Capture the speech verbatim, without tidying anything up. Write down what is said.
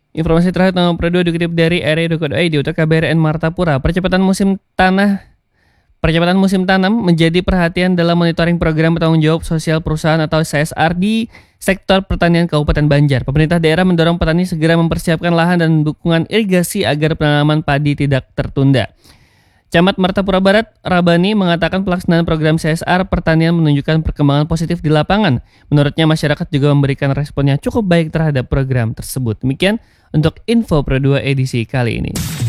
Informasi terakhir tanggal dua puluh dua dikutip dari r i titik co titik i d untuk K B R N Martapura. Percepatan musim tanah Percepatan musim tanam menjadi perhatian dalam monitoring program bertanggung jawab sosial perusahaan atau C S R di sektor pertanian Kabupaten Banjar. Pemerintah daerah mendorong petani segera mempersiapkan lahan dan dukungan irigasi agar penanaman padi tidak tertunda. Camat Martapura Barat, Rabani, mengatakan pelaksanaan program C S R pertanian menunjukkan perkembangan positif di lapangan. Menurutnya masyarakat juga memberikan respon yang cukup baik terhadap program tersebut. Demikian untuk Info Pro dua edisi kali ini.